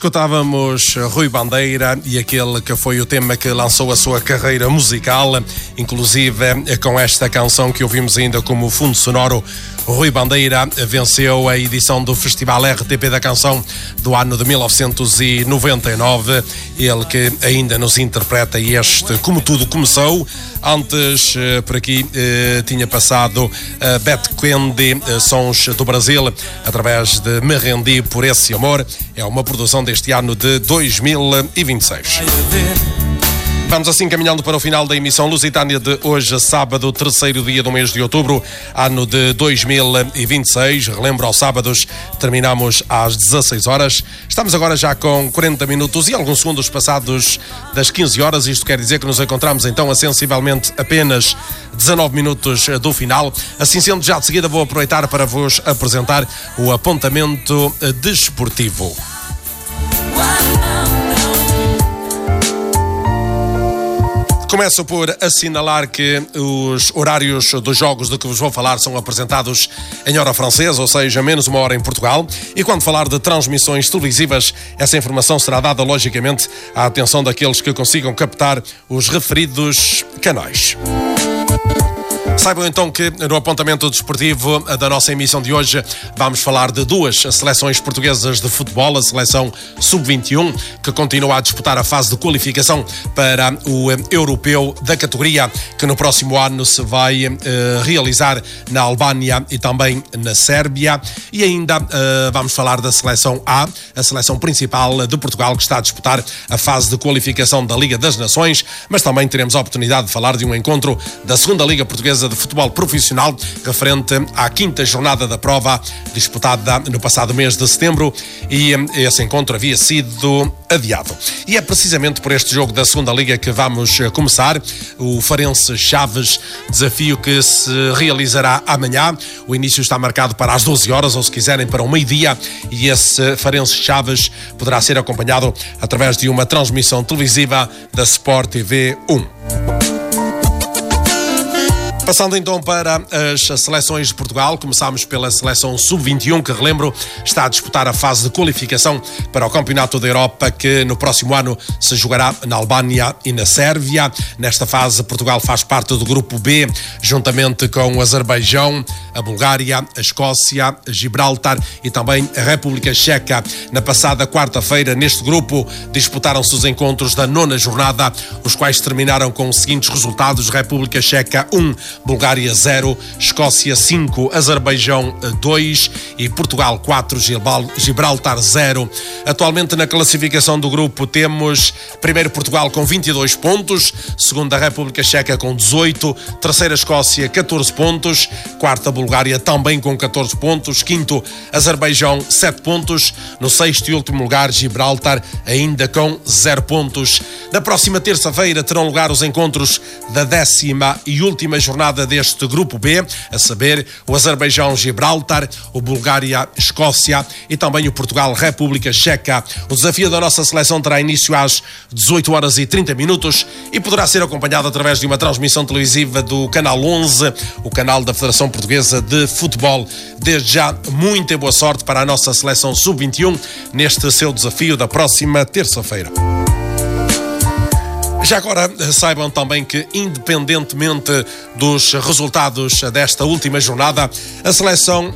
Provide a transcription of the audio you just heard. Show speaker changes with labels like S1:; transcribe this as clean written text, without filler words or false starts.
S1: Escutávamos Rui Bandeira e aquele que foi o tema que lançou a sua carreira musical, inclusive com esta canção que ouvimos ainda como fundo sonoro. Rui Bandeira venceu a edição do Festival RTP da Canção do ano de 1999. Ele que ainda nos interpreta este Como Tudo Começou. Antes, por aqui, tinha passado Beth Quendi, Sons do Brasil, através de Me Rendi por Esse Amor. É uma produção deste ano de 2026. Vamos assim caminhando para o final da emissão Lusitânia de hoje, sábado, terceiro dia do mês de outubro, ano de 2026. Relembro, aos sábados terminamos às 16 horas. Estamos agora já com 40 minutos e alguns segundos passados das 15 horas. Isto quer dizer que nos encontramos então a sensivelmente apenas 19 minutos do final. Assim sendo, já de seguida vou aproveitar para vos apresentar o apontamento desportivo. Começo por assinalar que os horários dos jogos de que vos vou falar são apresentados em hora francesa, ou seja, menos uma hora em Portugal. E quando falar de transmissões televisivas, essa informação será dada, logicamente, à atenção daqueles que consigam captar os referidos canais. Saibam então que no apontamento desportivo da nossa emissão de hoje vamos falar de duas seleções portuguesas de futebol, a seleção Sub-21, que continua a disputar a fase de qualificação para o europeu da categoria, que no próximo ano se vai realizar na Albânia e também na Sérvia. E ainda vamos falar da seleção A, a seleção principal de Portugal, que está a disputar a fase de qualificação da Liga das Nações, mas também teremos a oportunidade de falar de um encontro da segunda Liga Portuguesa de Futebol Profissional, referente à quinta jornada da prova, disputada no passado mês de setembro, e esse encontro havia sido adiado. E é precisamente por este jogo da segunda Liga que vamos começar, o Farense Chaves, desafio que se realizará amanhã. O início está marcado para as 12 horas, ou se quiserem para o meio-dia, e esse Farense Chaves poderá ser acompanhado através de uma transmissão televisiva da Sport TV 1. Passando então para as seleções de Portugal, começámos pela seleção Sub-21, que, relembro, está a disputar a fase de qualificação para o Campeonato da Europa, que no próximo ano se jogará na Albânia e na Sérvia. Nesta fase, Portugal faz parte do grupo B, juntamente com o Azerbaijão, a Bulgária, a Escócia, Gibraltar e também a República Checa. Na passada quarta-feira, neste grupo, disputaram-se os encontros da nona jornada, os quais terminaram com os seguintes resultados: República Checa 1, Bulgária 0, Escócia 5, Azerbaijão 2 e Portugal 4, Gibraltar 0. Atualmente na classificação do grupo temos primeiro Portugal com 22 pontos, segundo a República Checa com 18, terceira Escócia 14 pontos, quarta Bulgária também com 14 pontos, quinto Azerbaijão 7 pontos, no sexto e último lugar Gibraltar ainda com 0 pontos. Na próxima terça-feira terão lugar os encontros da 10ª e última jornada deste grupo B, a saber, o Azerbaijão-Gibraltar, o Bulgária-Escócia e também o Portugal-República Checa. O desafio da nossa seleção terá início às 18 horas e 30 minutos e poderá ser acompanhado através de uma transmissão televisiva do Canal 11, o canal da Federação Portuguesa de Futebol. Desde já, muita boa sorte para a nossa seleção Sub-21 neste seu desafio da próxima terça-feira. Já agora, saibam também que, independentemente dos resultados desta última jornada, a seleção